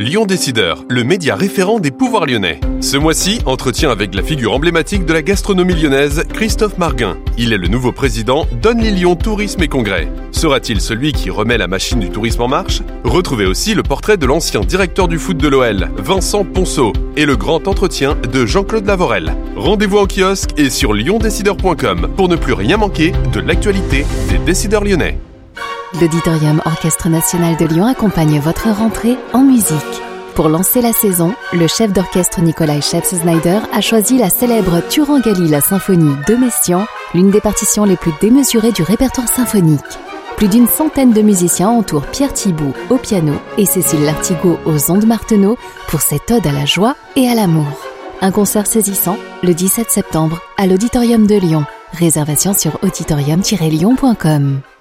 Lyon Décideur, le média référent des pouvoirs lyonnais. Ce mois-ci, entretien avec la figure emblématique de la gastronomie lyonnaise, Christophe Marguin. Il est le nouveau président d'Only Lyon Tourisme et Congrès. Sera-t-il celui qui remet la machine du tourisme en marche ? Retrouvez aussi le portrait de l'ancien directeur du foot de l'OL, Vincent Ponceau, et le grand entretien de Jean-Claude Lavorel. Rendez-vous en kiosque et sur lyondécideur.com pour ne plus rien manquer de l'actualité des décideurs lyonnais. L'Auditorium Orchestre National de Lyon accompagne votre rentrée en musique. Pour lancer la saison, le chef d'orchestre Nikolai Scheps-Snyder a choisi la célèbre Turangalila la symphonie de Messiaen, l'une des partitions les plus démesurées du répertoire symphonique. Plus d'une centaine de musiciens entourent Pierre Thibault au piano et Cécile Lartigot aux ondes Martenot pour cette ode à la joie et à l'amour. Un concert saisissant le 17 septembre à l'Auditorium de Lyon. Réservation sur auditorium-lyon.com.